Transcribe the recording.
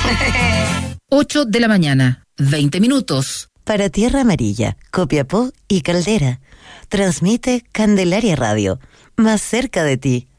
8:20 a.m. Para Tierra Amarilla, Copiapó y Caldera, transmite Candelaria Radio, más cerca de ti.